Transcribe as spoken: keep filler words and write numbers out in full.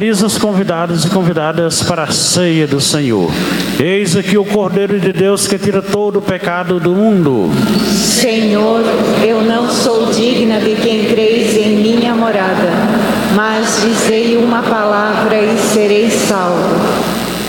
Felizes os convidados e convidadas para a ceia do Senhor. Eis aqui o Cordeiro de Deus que tira todo o pecado do mundo. Senhor, eu não sou digna de que entreis em minha morada, mas dizei uma palavra e serei salvo.